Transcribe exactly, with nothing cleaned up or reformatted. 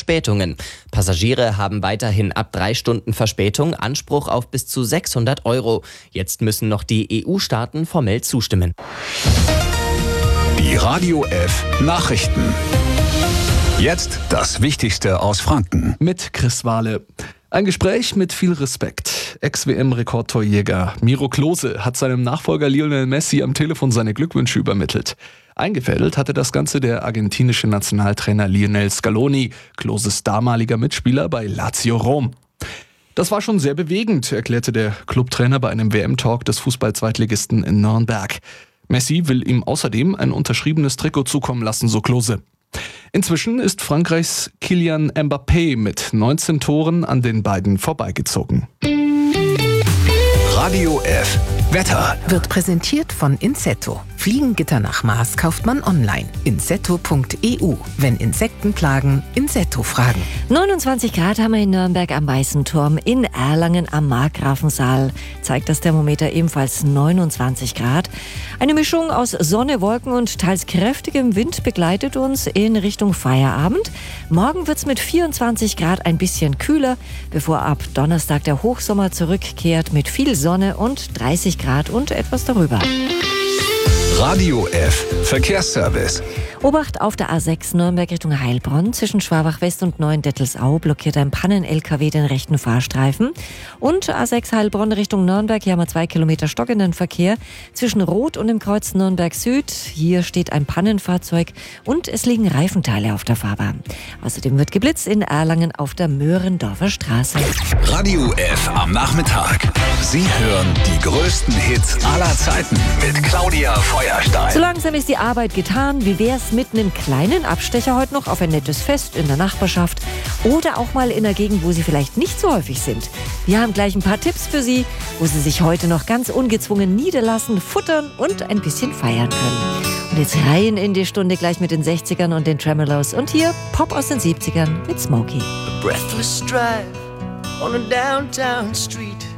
Verspätungen. Passagiere haben weiterhin ab drei Stunden Verspätung Anspruch auf bis zu sechshundert Euro. Jetzt müssen noch die E U-Staaten formell zustimmen. Die Radio F Nachrichten. Jetzt das Wichtigste aus Franken. Mit Chris Wahle. Ein Gespräch mit viel Respekt. Ex-W M-Rekordtorjäger Miro Klose hat seinem Nachfolger Lionel Messi am Telefon seine Glückwünsche übermittelt. Eingefädelt hatte das Ganze der argentinische Nationaltrainer Lionel Scaloni, Kloses damaliger Mitspieler bei Lazio Rom. Das war schon sehr bewegend, erklärte der Clubtrainer bei einem W M-Talk des Fußball-Zweitligisten in Nürnberg. Messi will ihm außerdem ein unterschriebenes Trikot zukommen lassen, so Klose. Inzwischen ist Frankreichs Kylian Mbappé mit neunzehn Toren an den beiden vorbeigezogen. Radio F Wetter wird präsentiert von Insetto. Fliegengitter nach Maß kauft man online. insetto punkt e u. Wenn Insekten plagen, Insetto fragen. neunundzwanzig Grad haben wir in Nürnberg am Weißen Turm. In Erlangen am Markgrafensaal zeigt das Thermometer ebenfalls neunundzwanzig Grad. Eine Mischung aus Sonne, Wolken und teils kräftigem Wind begleitet uns in Richtung Feierabend. Morgen wird es mit vierundzwanzig Grad ein bisschen kühler, bevor ab Donnerstag der Hochsommer zurückkehrt mit viel Sonne und dreißig Grad und etwas darüber. Radio F Verkehrsservice. Obacht auf der A sechs Nürnberg Richtung Heilbronn. Zwischen Schwabach West und Neuendettelsau blockiert ein Pannen-L K W den rechten Fahrstreifen. Und A sechs Heilbronn Richtung Nürnberg, hier haben wir zwei Kilometer stockenden Verkehr. Zwischen Rot und dem Kreuz Nürnberg Süd, hier steht ein Pannenfahrzeug und es liegen Reifenteile auf der Fahrbahn. Außerdem wird geblitzt in Erlangen auf der Möhrendorfer Straße. Radio F am Nachmittag. Sie hören die größten Hits aller Zeiten mit Claudia Feuerstein. So langsam ist die Arbeit getan. Wie wär's mit einem kleinen Abstecher heute noch auf ein nettes Fest in der Nachbarschaft oder auch mal in einer Gegend, wo Sie vielleicht nicht so häufig sind? Wir haben gleich ein paar Tipps für Sie, wo Sie sich heute noch ganz ungezwungen niederlassen, futtern und ein bisschen feiern können. Und jetzt rein in die Stunde gleich mit den sechzigern und den Tremolos. Und hier Pop aus den siebzigern mit Smokey. A breathless drive on a downtown street.